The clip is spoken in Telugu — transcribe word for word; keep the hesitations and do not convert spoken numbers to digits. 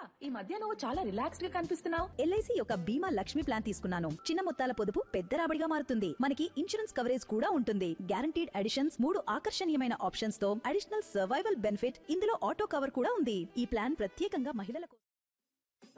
ఈ మధ్య నువ్వు చాలా రిలాక్స్డ్ గా కనిపిస్తున్నావు. ఎల్ఐసి యొక్క బీమా లక్ష్మి ప్లాన్ తీసుకున్నాను. చిన్న మొత్తాల పొదుపు పెద్ద రాబడిగా మారుతుంది. మనకి ఇన్సూరెన్స్ కవరేజ్ కూడా ఉంటుంది. గ్యారంటీడ్ అడిషన్స్, మూడు ఆకర్షణీయమైన ఆప్షన్స్ తో అడిషనల్ సర్వైవల్ బెనిఫిట్, ఇందులో ఆటో కవర్ కూడా ఉంది. ఈ ప్లాన్ ప్రత్యేకంగా మహిళలకు